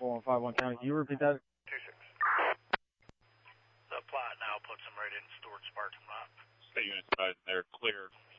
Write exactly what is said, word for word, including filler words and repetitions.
four one five one County. Can you repeat that? two six. The plot now puts them right in Stewart's parking lot. Stay units, they're clear.